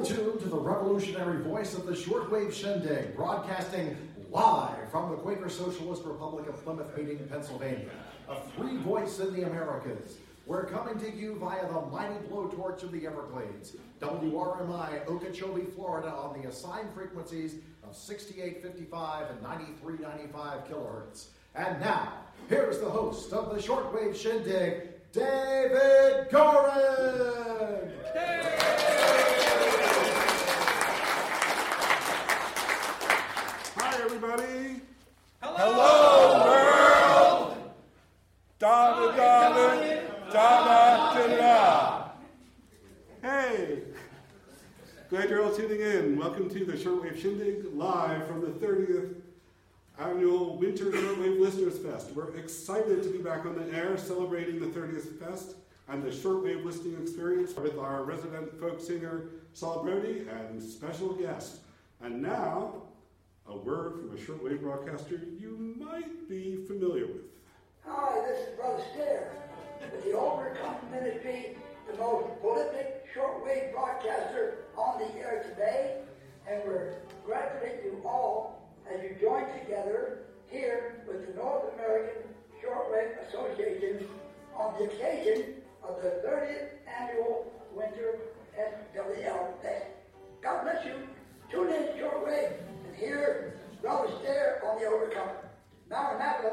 tuned to the revolutionary voice of the shortwave shindig, broadcasting live from the Quaker Socialist Republic of Plymouth Meeting, Pennsylvania, a free voice in the Americas. We're coming to you via the mighty blowtorch of the Everglades, WRMI, Okeechobee, Florida, on the assigned frequencies of 6855 and 9395 kilohertz. And now, here's the host of the shortwave shindig, David Gorin! Hi, everybody. Hello, world. Da da da da. Hey, glad you're all tuning in. Welcome to the Shortwave Shindig, live from the 30th Annual Winter Shortwave Listeners Fest. We're excited to be back on the air celebrating the 30th Fest and the shortwave listening experience with our resident folk singer, Saul Brody, and special guest. And now, a word from a shortwave broadcaster you might be familiar with. Hi, this is Brother Stair with the Overcome Ministry, the most prolific shortwave broadcaster on the air today, and we're congratulating you all as you join together here with the North American Shortwave Association on the occasion of the 30th Annual Winter SWL Fest. God bless you. Tune in shortwave and hear Brother Stair on the Overcome. Maranatha.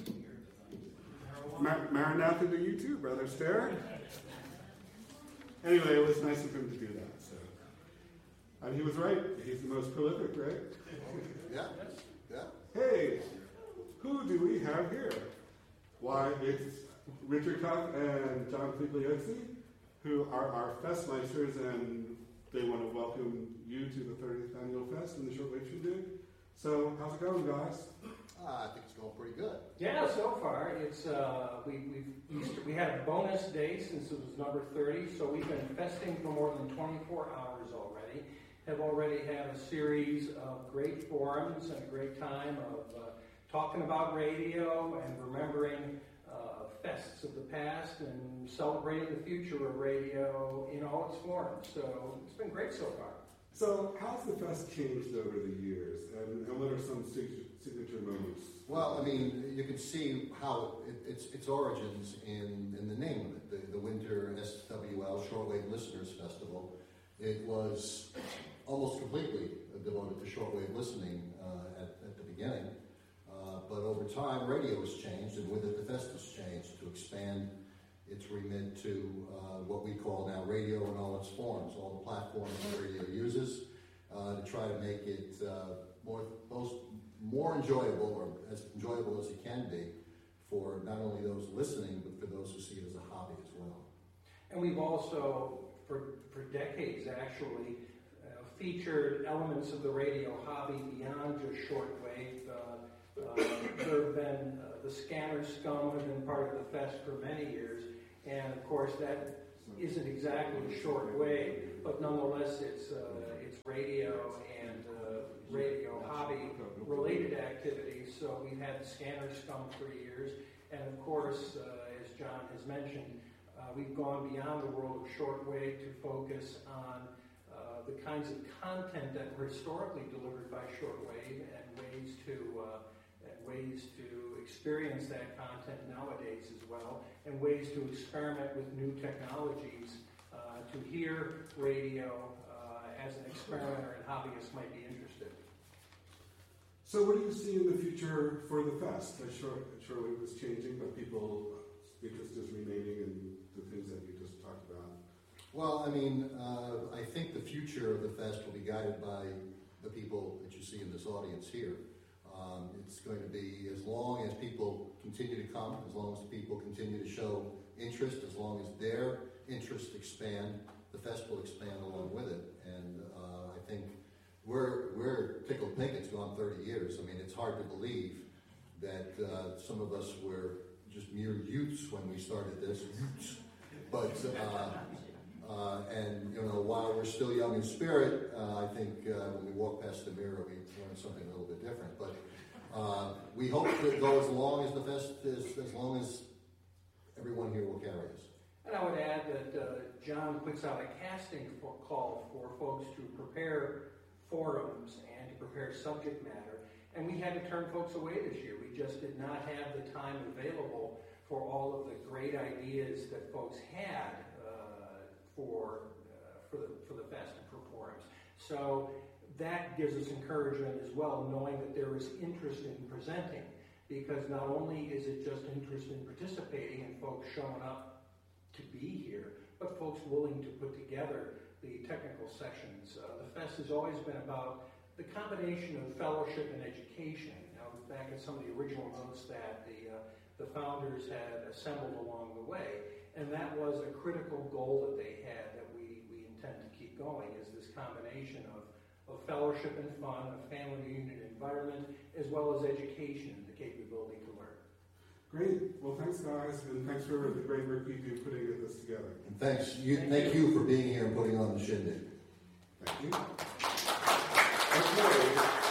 Maranatha to you too, Brother Stair. Anyway, it was nice of him to do that. So, and he was right. He's the most prolific, right? Yeah. Hey, who do we have here? Why, it's Richard Cuff and John Figliozzi, who are our Festmeisters, and they want to welcome you to the 30th Annual Fest in the Shortwave Shindig. So, how's it going, guys? I think it's going pretty good. Yeah, so far it's we had a bonus day since it was number 30, so we've been festing for more than 24 hours already. Have already had a series of great forums and a great time of talking about radio and remembering fests of the past and celebrating the future of radio in all its forms. So it's been great so far. So, how's the fest changed over the years, and what are some signature moments? Well, I mean, you can see how its origins in the name of it, the Winter SWL Shortwave Listeners Festival. It was almost completely devoted to shortwave listening at the beginning, but over time, radio has changed, and with it, the fest has changed to expand its remit to what we call now radio in all its forms, all the platforms that radio uses, to try to make it more enjoyable, or as enjoyable as it can be, for not only those listening, but for those who see it as a hobby as well. And we've also, for decades actually, featured elements of the radio hobby beyond just shortwave. There have been, the Scanner Scum have been part of the fest for many years, and of course that isn't exactly shortwave, but nonetheless it's radio and radio hobby related activities. So we've had the Scanner Scum for years, and of course, as John has mentioned, we've gone beyond the world of shortwave to focus on the kinds of content that were historically delivered by shortwave and ways to experience that content nowadays as well, and ways to experiment with new technologies to hear radio as an experimenter and hobbyist might be interested. So what do you see in the future for the fest? Shortwave is changing, but people's interest is remaining in the things that you just talked about. Well, I mean, I think the future of the fest will be guided by the people that you see in this audience here. It's going to be, as long as people continue to come, as long as people continue to show interest, as long as their interests expand, the fest will expand along with it. And I think we're tickled pink. It's gone 30 years. I mean, it's hard to believe that some of us were just mere youths when we started this. But and you know, while we're still young in spirit, I think when we walk past the mirror, we learn something a little bit different. But we hope to go as long as the fest is, as long as everyone here will carry us. And I would add that John puts out a casting call for folks to prepare forums and to prepare subject matter. And we had to turn folks away this year. We just did not have the time available for all of the great ideas that folks had for the fest and for forums. So that gives us encouragement as well, knowing that there is interest in presenting, because not only is it just interest in participating and folks showing up to be here, but folks willing to put together the technical sessions. The fest has always been about the combination of fellowship and education. Now, back at some of the original notes that the founders had assembled along the way, and that was a critical goal that they had that we intend to keep going, is this combination of fellowship and fun, a family reunion environment, as well as education and the capability to learn. Great. Well, thanks, guys, and thanks for the great work you do putting this together. And thank you for being here and putting on the shindig. Thank you. Okay.